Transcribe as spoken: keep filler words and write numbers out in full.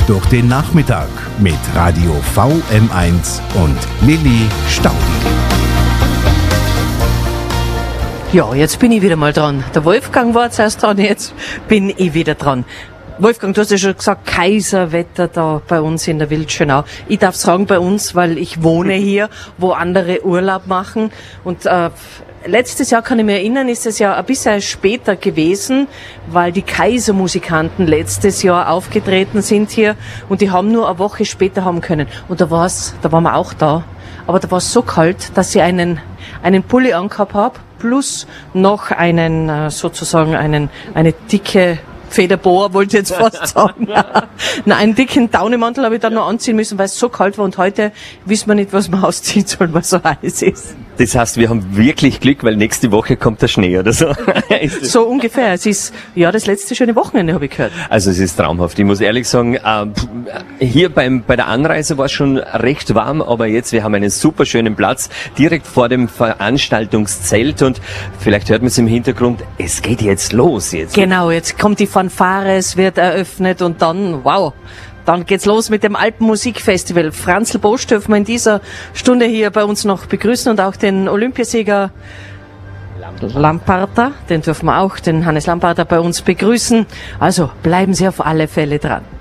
durch den Nachmittag mit Radio V M eins und Lilly Staudl. Ja, jetzt bin ich wieder mal dran. Der Wolfgang war zuerst dran, jetzt bin ich wieder dran. Wolfgang, du hast ja schon gesagt, Kaiserwetter da bei uns in der Wildschönau. Ich darf sagen bei uns, weil ich wohne hier, wo andere Urlaub machen. Und äh, letztes Jahr, kann ich mich erinnern, ist es ja ein bisschen später gewesen, weil die Kaisermusikanten letztes Jahr aufgetreten sind hier und die haben nur eine Woche später haben können. Und da war's, da waren wir auch da. Aber da war es so kalt, dass ich einen, einen Pulli angehabt habe, plus noch einen, äh, sozusagen einen, eine dicke Federboa, wollte ich jetzt fast sagen. Nein, einen dicken Daunemantel habe ich dann noch anziehen müssen, weil es so kalt war. Und heute wissen wir nicht, was man ausziehen soll, weil es so heiß ist. Das heißt, wir haben wirklich Glück, weil nächste Woche kommt der Schnee oder so. So ungefähr. Es ist ja das letzte schöne Wochenende, habe ich gehört. Also es ist traumhaft. Ich muss ehrlich sagen, äh, hier beim bei der Anreise war es schon recht warm, aber jetzt, wir haben einen super schönen Platz direkt vor dem Veranstaltungszelt und vielleicht hört man es im Hintergrund, es geht jetzt los jetzt. Genau, jetzt kommt die Fanfare, es wird eröffnet und dann, wow, dann geht's los mit dem Alpenmusikfestival. Franzl Bosch dürfen wir in dieser Stunde hier bei uns noch begrüßen und auch den Olympiasieger Lamparter, den dürfen wir auch, den Hannes Lamparter bei uns begrüßen. Also bleiben Sie auf alle Fälle dran.